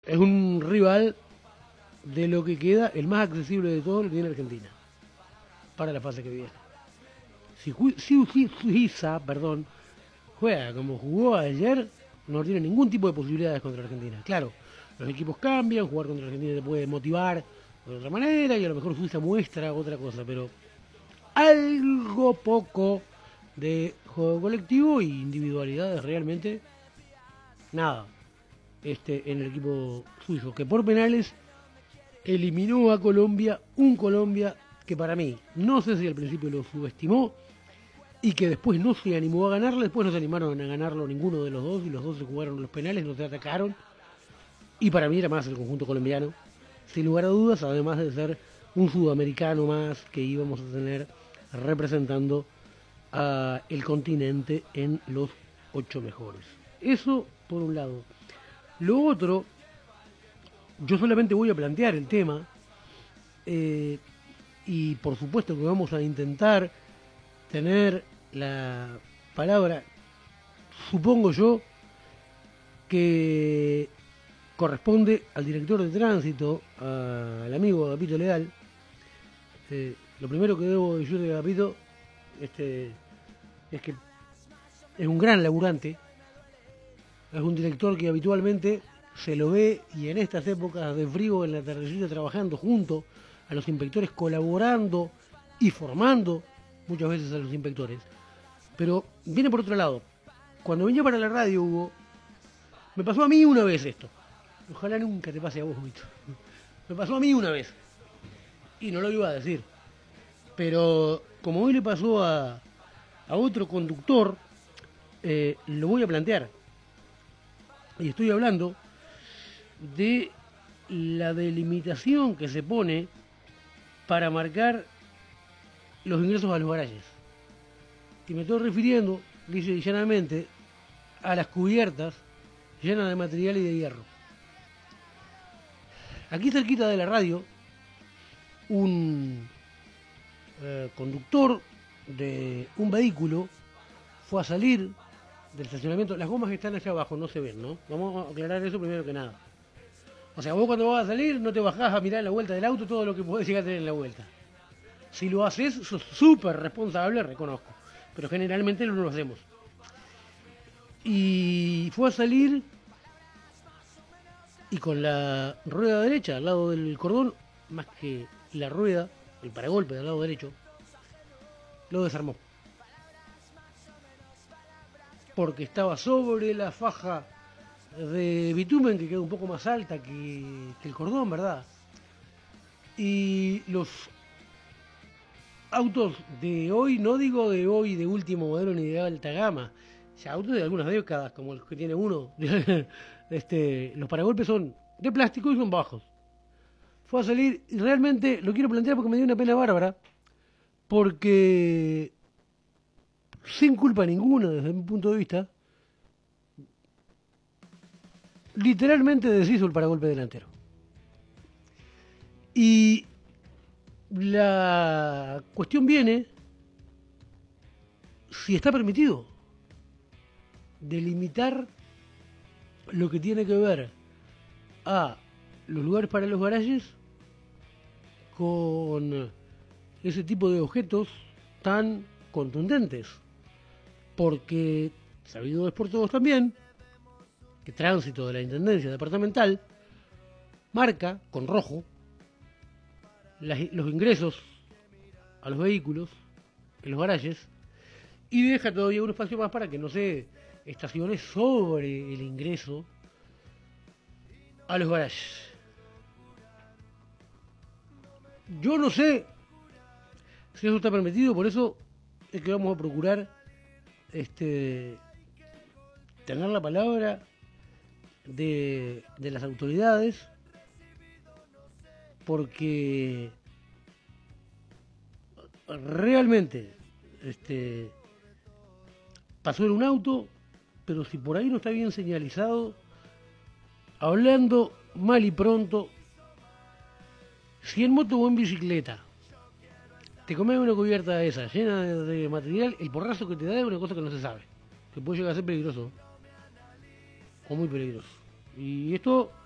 es un rival de lo que queda, el más accesible de todos lo tiene Argentina, para la fase que viene. Si Suiza, juega como jugó ayer, no tiene ningún tipo de posibilidades contra Argentina. Claro, los equipos cambian, jugar contra Argentina te puede motivar de otra manera y a lo mejor Suiza muestra otra cosa, pero algo poco de juego colectivo e individualidades realmente nada. En el equipo suizo, que por penales eliminó a Colombia, un Colombia que para mí, no sé si al principio lo subestimó y que después no se animó a ganarle, después no se animaron a ganarlo ninguno de los dos y los dos se jugaron los penales, no se atacaron y para mí era más el conjunto colombiano, sin lugar a dudas, además de ser un sudamericano más que íbamos a tener representando a el continente en los 8 mejores. Eso por un lado. Lo otro, yo solamente voy a plantear el tema y por supuesto que vamos a intentar tener la palabra, supongo yo, que corresponde al director de tránsito, al amigo Agapito Leal. Lo primero que debo decir de Agapito es que es un gran laburante, es un director que habitualmente se lo ve y en estas épocas de frío en la tardecita trabajando junto a los inspectores, colaborando y formando muchas veces a los inspectores. Pero viene por otro lado. Cuando venía para la radio, Hugo, me pasó a mí una vez esto. Ojalá nunca te pase a vos, Huguito. Me pasó a mí una vez. Y no lo iba a decir. Pero como hoy le pasó a otro conductor, lo voy a plantear. Y estoy hablando de la delimitación que se pone para marcar los ingresos a los garajes. Y me estoy refiriendo, lisa y llanamente, a las cubiertas llenas de material y de hierro. Aquí cerquita de la radio, un conductor de un vehículo fue a salir del estacionamiento. Las gomas están allá abajo, no se ven, ¿no? Vamos a aclarar eso primero que nada. O sea, vos cuando vas a salir no te bajás a mirar en la vuelta del auto todo lo que podés llegar a tener en la vuelta. Si lo haces, sos súper responsable, reconozco. Pero generalmente no lo hacemos. Y fue a salir y con la rueda derecha al lado del cordón, más que la rueda, el paragolpe del lado derecho, lo desarmó. Porque estaba sobre la faja de bitumen que queda un poco más alta que el cordón, ¿verdad? Y los autos de hoy, no digo de hoy de último modelo ni de alta gama, ya autos de algunas décadas, como los que tiene uno, los paragolpes son de plástico y son bajos. Fue a salir, y realmente lo quiero plantear porque me dio una pena bárbara, porque sin culpa ninguna desde mi punto de vista, literalmente deshizo el paragolpe delantero. Y la cuestión viene si está permitido delimitar lo que tiene que ver a los lugares para los garajes con ese tipo de objetos tan contundentes. Porque, sabido es por todos también, que Tránsito de la Intendencia Departamental marca con rojo los ingresos a los vehículos en los garajes y deja todavía un espacio más para que no se estacione sobre el ingreso a los garajes. Yo no sé si eso está permitido, por eso es que vamos a procurar tener la palabra de las autoridades, porque realmente pasó en un auto, pero si por ahí no está bien señalizado, hablando mal y pronto, si en moto o en bicicleta te comes una cubierta de esa llena de material, el porrazo que te da es una cosa que no se sabe, que puede llegar a ser peligroso o muy peligroso. Y esto